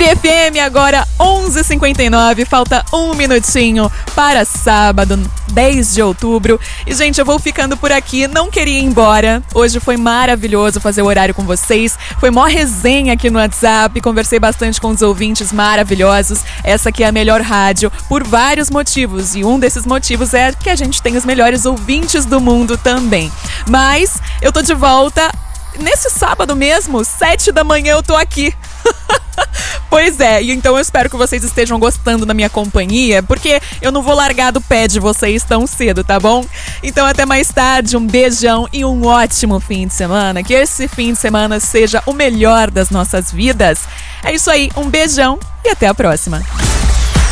FM, agora 11h59, falta um minutinho para sábado, 10 de outubro. E, gente, eu vou ficando por aqui, não queria ir embora. Hoje foi maravilhoso fazer o horário com vocês. Foi mó resenha aqui no WhatsApp, conversei bastante com os ouvintes maravilhosos. Essa aqui é a melhor rádio por vários motivos, e um desses motivos é que a gente tem os melhores ouvintes do mundo também. Mas eu tô de volta nesse sábado mesmo, 7 da manhã eu tô aqui. Pois é, e então eu espero que vocês estejam gostando da minha companhia, porque eu não vou largar do pé de vocês tão cedo, tá bom? Então até mais tarde, um beijão e um ótimo fim de semana. Que esse fim de semana seja o melhor das nossas vidas. É isso aí, um beijão e até a próxima.